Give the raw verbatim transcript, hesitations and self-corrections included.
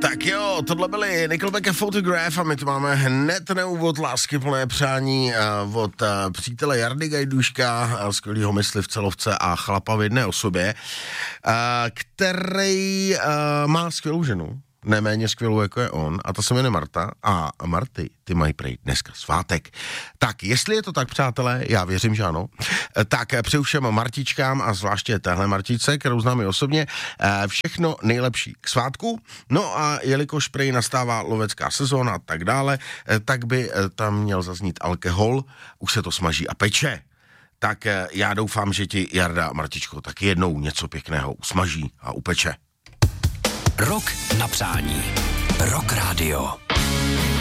Tak jo, tohle byly Nickelback a Photograph a my tu máme hned na úvod láskyplné přání uh, od uh, přítele Jardy Gajduška, uh, skvělýho myslivce, lovce a chlapa v jedné osobě, uh, který uh, má skvělou ženu, neméně skvělou, jako je on, a ta se jmenuje Marta a Marty, ty mají prej dneska svátek. Tak, jestli je to tak, přátelé, já věřím, že ano, tak přeju všem Martičkám a zvláště téhle Martičce, kterou znám i osobně, všechno nejlepší k svátku. No a jelikož prej nastává lovecká sezóna a tak dále, tak by tam měl zaznít alkohol, už se to smaží a peče. Tak já doufám, že ti Jarda a Martičko tak jednou něco pěkného usmaží a upeče. Rok na přání. Rock Radio.